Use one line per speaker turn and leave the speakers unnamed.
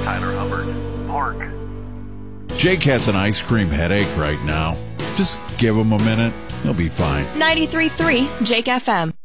Tyler Hubbard, Park.
Jake has an ice cream headache right now. Just give him a minute. He'll be fine.
93.3 Jake FM.